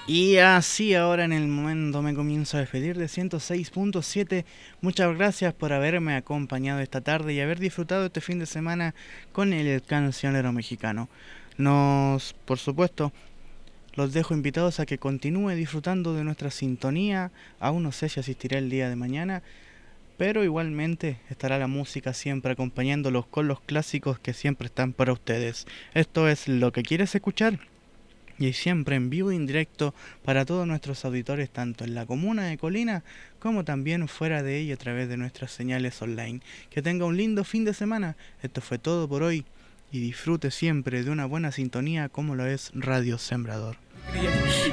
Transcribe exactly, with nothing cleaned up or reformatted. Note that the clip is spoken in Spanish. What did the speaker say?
Y así ahora en el momento me comienzo a despedir de ciento seis punto siete. Muchas gracias por haberme acompañado esta tarde y haber disfrutado este fin de semana con el cancionero mexicano. Nos, por supuesto, los dejo invitados a que continúe disfrutando de nuestra sintonía. Aún no sé si asistiré el día de mañana, pero igualmente estará la música siempre acompañándolos con los clásicos que siempre están para ustedes. Esto es Lo que quieres escuchar y siempre en vivo e indirecto para todos nuestros auditores tanto en la comuna de Colina como también fuera de ella a través de nuestras señales online. Que tenga un lindo fin de semana. Esto fue todo por hoy y disfrute siempre de una buena sintonía como lo es Radio Sembrador.